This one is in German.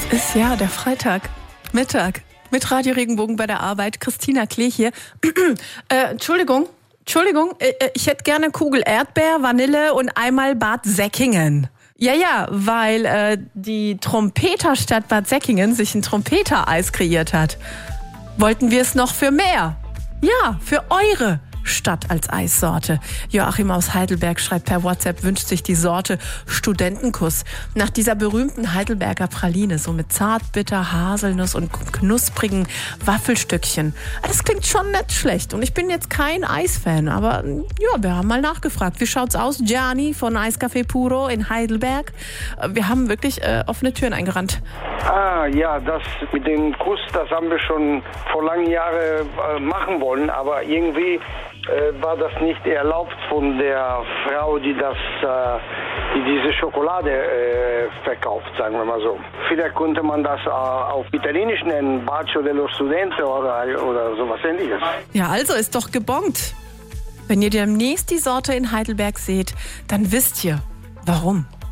ist ja der Freitagmittag mit Radio Regenbogen bei der Arbeit. Christina Klee hier. Entschuldigung, ich hätte gerne Kugel Erdbeer, Vanille und einmal Bad Säckingen. Ja, weil die Trompeterstadt Bad Säckingen sich ein Trompetereis kreiert hat. Wollten wir es noch für mehr? Ja, für eure Stadt als Eissorte. Joachim aus Heidelberg schreibt per WhatsApp, wünscht sich die Sorte Studentenkuss. Nach dieser berühmten Heidelberger Praline, so mit Zartbitter, Haselnuss und knusprigen Waffelstückchen. Das klingt schon nicht schlecht und ich bin jetzt kein Eisfan, aber ja, wir haben mal nachgefragt. Wie schaut's aus, Gianni von Eiscafé Puro in Heidelberg? Wir haben wirklich offene Türen eingerannt. Ja, das mit dem Kuss, das haben wir schon vor langen Jahren machen wollen, aber irgendwie war das nicht erlaubt von der Frau, die diese Schokolade verkauft, sagen wir mal so. Vielleicht könnte man das auf Italienisch nennen, Bacio dello Studente oder sowas Ähnliches. Ja, also ist doch gebongt. Wenn ihr demnächst die Sorte in Heidelberg seht, dann wisst ihr, warum.